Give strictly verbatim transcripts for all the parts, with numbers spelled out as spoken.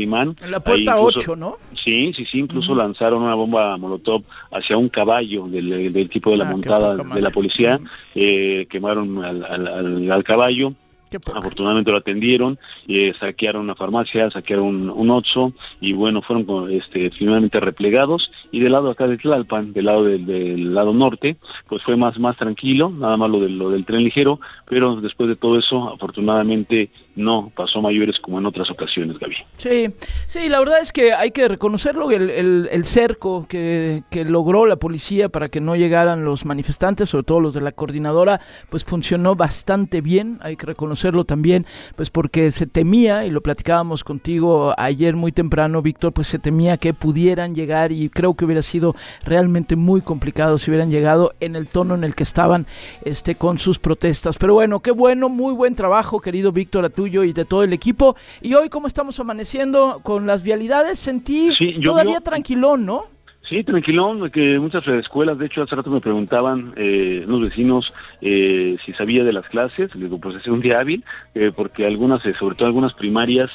Calimán. En la puerta ocho, ¿no? Sí, sí, sí, incluso uh-huh. lanzaron una bomba molotov hacia un caballo del, del tipo de la ah, montada de la policía, uh-huh. eh, quemaron al, al, al, al caballo. Afortunadamente lo atendieron, eh, saquearon una farmacia, saquearon un, un Oxxo y bueno, fueron este, finalmente replegados. Y del lado acá de Tlalpan, del lado del, del lado norte, pues fue más más tranquilo, nada más lo, de, lo del tren ligero, pero después de todo eso, afortunadamente no pasó mayores como en otras ocasiones, Gaby. Sí, sí, la verdad es que hay que reconocerlo, el, el, el cerco que, que logró la policía para que no llegaran los manifestantes, sobre todo los de la coordinadora, pues funcionó bastante bien, hay que reconocerlo también, pues porque se temía, y lo platicábamos contigo ayer muy temprano, Víctor, pues se temía que pudieran llegar, y creo que hubiera sido realmente muy complicado si hubieran llegado en el tono en el que estaban este, con sus protestas. Pero bueno, qué bueno, muy buen trabajo, querido Víctor, a tuyo y de todo el equipo. Y hoy, ¿cómo estamos amaneciendo con las vialidades? Sentí sí, todavía yo... tranquilón, ¿no? Sí, tranquilón, que muchas escuelas, de hecho hace rato me preguntaban eh, unos vecinos eh, si sabía de las clases, le digo, pues es un día hábil, eh, porque algunas, eh, sobre todo algunas primarias,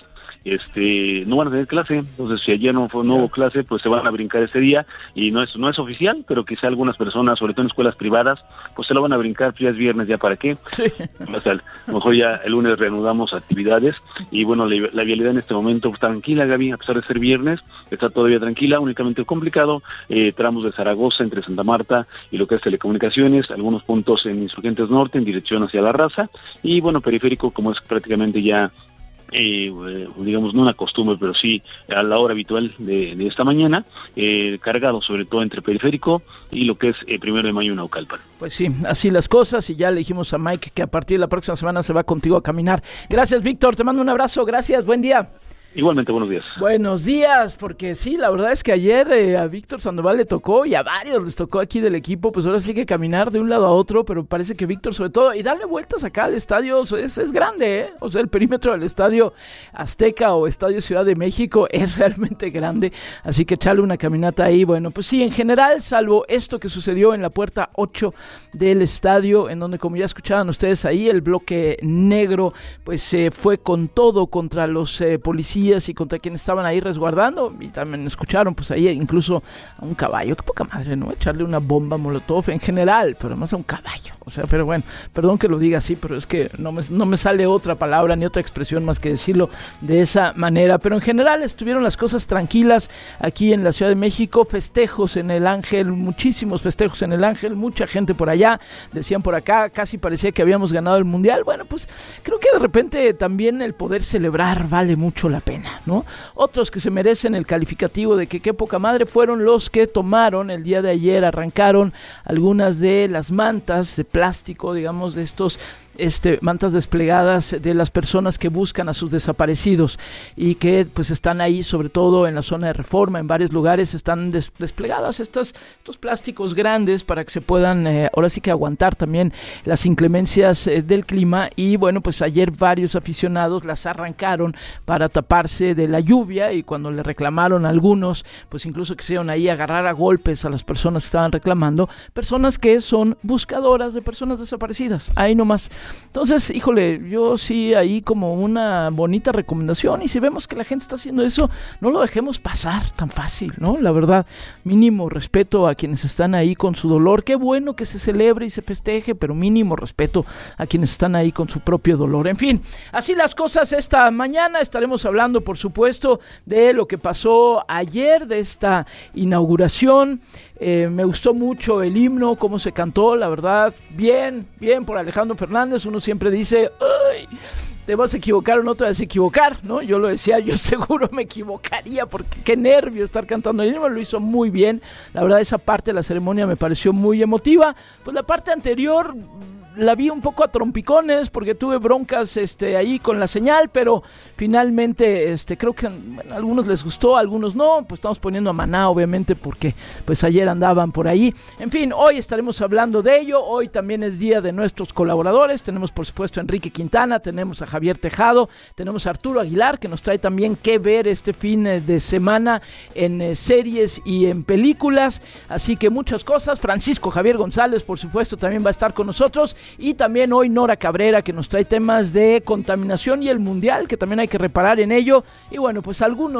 este no van a tener clase, entonces si ayer no fue no hubo clase, pues se van a brincar ese día, y no es no es oficial, pero quizá algunas personas, sobre todo en escuelas privadas, pues se lo van a brincar, ya es viernes, ya para qué, sí. O sea, a lo mejor ya el lunes reanudamos actividades, y bueno, la, la vialidad en este momento pues, tranquila, Gaby, a pesar de ser viernes, está todavía tranquila, únicamente complicado, eh, tramos de Zaragoza entre Santa Marta y lo que es telecomunicaciones, algunos puntos en Insurgentes Norte en dirección hacia La Raza, y bueno, periférico, como es prácticamente ya Eh, digamos, no una costumbre, pero sí a la hora habitual de, de esta mañana, eh, cargado sobre todo entre periférico y lo que es eh, primero de mayo en Naucalpan. Pues sí, así las cosas, y ya le dijimos a Mike que a partir de la próxima semana se va contigo a caminar. Gracias, Víctor, te mando un abrazo, gracias, buen día. Igualmente, buenos días. Buenos días, porque sí, la verdad es que ayer eh, a Víctor Sandoval le tocó, y a varios les tocó aquí del equipo, pues ahora sí que caminar de un lado a otro, pero parece que Víctor sobre todo, y darle vueltas acá al estadio, es, es grande, ¿eh? O sea, el perímetro del Estadio Azteca o Estadio Ciudad de México es realmente grande, así que echarle una caminata ahí. Bueno, pues sí, en general, salvo esto que sucedió en la puerta ocho del estadio, en donde, como ya escuchaban ustedes ahí, el bloque negro, pues se eh, fue con todo contra los eh, policías y contra quienes estaban ahí resguardando, y también escucharon pues ahí incluso a un caballo, qué poca madre, ¿no? Echarle una bomba molotov en general, pero además a un caballo, o sea, pero bueno, perdón que lo diga así, pero es que no me, no me sale otra palabra ni otra expresión más que decirlo de esa manera, pero en general estuvieron las cosas tranquilas aquí en la Ciudad de México, festejos en el Ángel, muchísimos festejos en el Ángel, mucha gente por allá, decían por acá, casi parecía que habíamos ganado el Mundial. Bueno, pues creo que de repente también el poder celebrar vale mucho la pena, ¿no? Otros que se merecen el calificativo de que qué poca madre fueron los que tomaron el día de ayer, arrancaron algunas de las mantas de plástico, digamos, de estos Este, mantas desplegadas de las personas que buscan a sus desaparecidos, y que pues están ahí, sobre todo en la zona de Reforma, en varios lugares están des- desplegadas estas, estos plásticos grandes para que se puedan eh, ahora sí que aguantar también las inclemencias eh, del clima. Y bueno, pues ayer varios aficionados las arrancaron para taparse de la lluvia, y cuando le reclamaron a algunos, pues incluso quisieron ahí agarrar a golpes a las personas que estaban reclamando, personas que son buscadoras de personas desaparecidas, ahí nomás. Entonces, híjole, yo sí ahí como una bonita recomendación, y si vemos que la gente está haciendo eso, no lo dejemos pasar tan fácil, ¿no? La verdad, mínimo respeto a quienes están ahí con su dolor. Qué bueno que se celebre y se festeje, pero mínimo respeto a quienes están ahí con su propio dolor. En fin, así las cosas esta mañana. Estaremos hablando, por supuesto, de lo que pasó ayer, de esta inauguración. Eh, me gustó mucho el himno, cómo se cantó, la verdad, bien, bien por Alejandro Fernández. Uno siempre dice, ¡ay! Te vas a equivocar o no te vas a equivocar, ¿no? Yo lo decía, yo seguro me equivocaría, porque qué nervio estar cantando el himno. Lo hizo muy bien, la verdad, esa parte de la ceremonia me pareció muy emotiva. Pues la parte anterior la vi un poco a trompicones, porque tuve broncas este, ahí con la señal, pero finalmente este, creo que bueno, a algunos les gustó, a algunos no. Pues estamos poniendo a Maná, obviamente, porque pues ayer andaban por ahí. En fin, hoy estaremos hablando de ello. Hoy también es día de nuestros colaboradores. Tenemos, por supuesto, a Enrique Quintana, tenemos a Javier Tejado, tenemos a Arturo Aguilar, que nos trae también qué ver este fin de semana en eh, series y en películas. Así que muchas cosas. Francisco Javier González, por supuesto, también va a estar con nosotros. Y también hoy Nora Cabrera, que nos trae temas de contaminación y el mundial, que también hay que reparar en ello. Y bueno, pues algunos